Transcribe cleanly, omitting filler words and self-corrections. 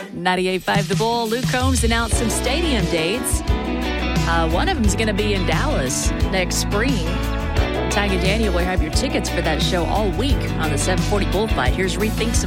98.5 The Bull. Luke Combs announced some stadium dates. One of them is going to be in Dallas next spring. Tag and Daniel will have your tickets for that show all week on the 740 Bullfight. Here's Rethinks of